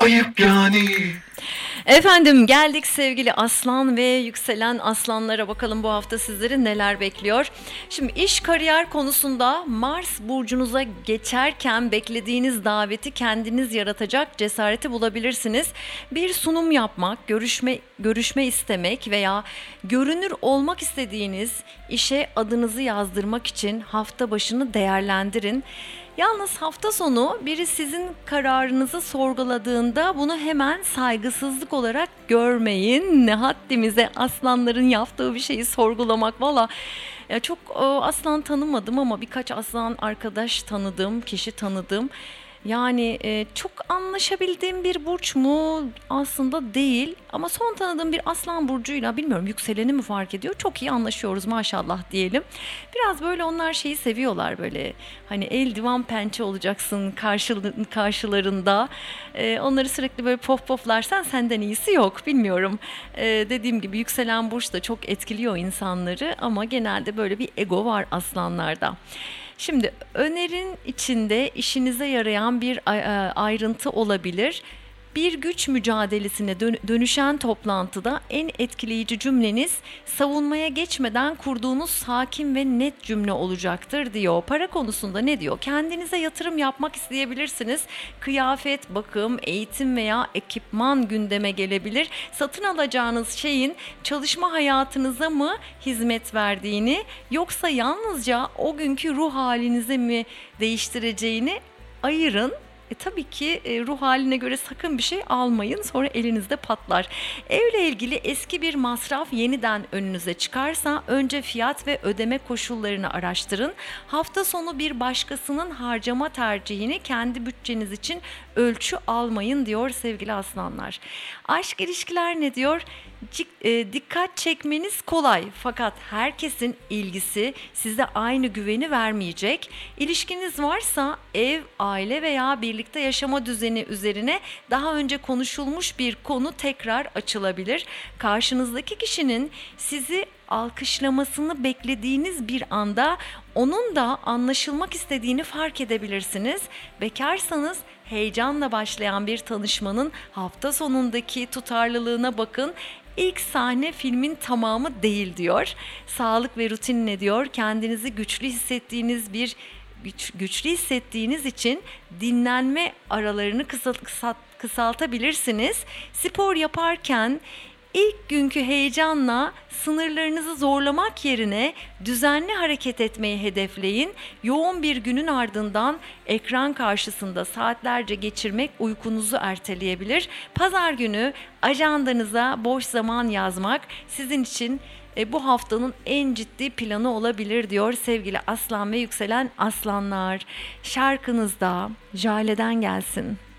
ayıp yani. Efendim geldik sevgili aslan ve yükselen aslanlara, bakalım bu hafta sizleri neler bekliyor. Şimdi iş kariyer konusunda Mars burcunuza geçerken beklediğiniz daveti kendiniz yaratacak cesareti bulabilirsiniz. Bir sunum yapmak, görüşme istemek veya görünür olmak istediğiniz işe adınızı yazdırmak için hafta başını değerlendirin. Yalnız hafta sonu biri sizin kararınızı sorguladığında bunu hemen saygısızlık olarak görmeyin. Ne haddimize aslanların yaptığı bir şeyi sorgulamak, valla ya çok aslan tanımadım ama birkaç aslan arkadaş tanıdım, kişi tanıdım. Yani çok anlaşabildiğim bir burç mu? Aslında değil. Ama son tanıdığım bir aslan burcuyla, bilmiyorum yükseleni mi fark ediyor, çok iyi anlaşıyoruz maşallah diyelim. Biraz böyle onlar şeyi seviyorlar, böyle hani el divan pençe olacaksın karşılarında. Onları sürekli böyle poflarsan senden iyisi yok, bilmiyorum. Dediğim gibi yükselen burç da çok etkiliyor insanları ama genelde böyle bir ego var aslanlarda. Şimdi önerin içinde işinize yarayan bir ayrıntı olabilir. Bir güç mücadelesine dönüşen toplantıda en etkileyici cümleniz savunmaya geçmeden kurduğunuz sakin ve net cümle olacaktır diyor. Para konusunda ne diyor? Kendinize yatırım yapmak isteyebilirsiniz. Kıyafet, bakım, eğitim veya ekipman gündeme gelebilir. Satın alacağınız şeyin çalışma hayatınıza mı hizmet verdiğini, yoksa yalnızca o günkü ruh halinize mi değiştireceğini ayırın. Tabii ki ruh haline göre sakın bir şey almayın, sonra elinizde patlar. Evle ilgili eski bir masraf yeniden önünüze çıkarsa önce fiyat ve ödeme koşullarını araştırın. Hafta sonu bir başkasının harcama tercihini kendi bütçeniz için ölçü almayın diyor sevgili aslanlar. Aşk ilişkiler ne diyor? Dikkat çekmeniz kolay fakat herkesin ilgisi size aynı güveni vermeyecek. İlişkiniz varsa ev, aile veya birlikte yaşama düzeni üzerine daha önce konuşulmuş bir konu tekrar açılabilir. Karşınızdaki kişinin sizi alkışlamasını beklediğiniz bir anda onun da anlaşılmak istediğini fark edebilirsiniz. Bekarsanız heyecanla başlayan bir tanışmanın hafta sonundaki tutarlılığına bakın. İlk sahne filmin tamamı değil diyor. Sağlık ve rutin ne diyor? Kendinizi güçlü hissettiğiniz için dinlenme aralarını kısaltabilirsiniz. Spor yaparken İlk günkü heyecanla sınırlarınızı zorlamak yerine düzenli hareket etmeyi hedefleyin. Yoğun bir günün ardından ekran karşısında saatlerce geçirmek uykunuzu erteleyebilir. Pazar günü ajandanıza boş zaman yazmak sizin için bu haftanın en ciddi planı olabilir diyor sevgili aslan ve yükselen aslanlar. Şarkınız da Jale'den gelsin.